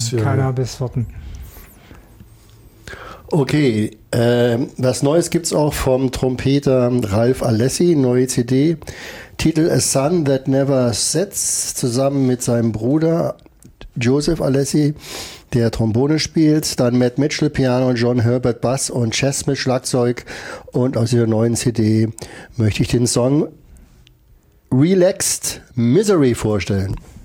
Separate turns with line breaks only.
Cannabis-Sorten.
Okay, was Neues gibt's auch vom Trompeter Ralph Alessi, neue CD. Titel A Sun That Never Sets, zusammen mit seinem Bruder Joseph Alessi, der Trombone spielt. Dann Matt Mitchell Piano, John Herbert Bass und Chess mit Schlagzeug. Und aus dieser neuen CD möchte ich den Song Relaxed Misery vorstellen.